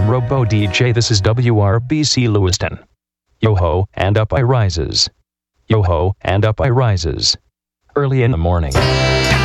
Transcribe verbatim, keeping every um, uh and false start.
I'm Robo D J, this is W R B C Lewiston. Yo-ho, and up I rises. Yo-ho, and up I rises. Early in the morning.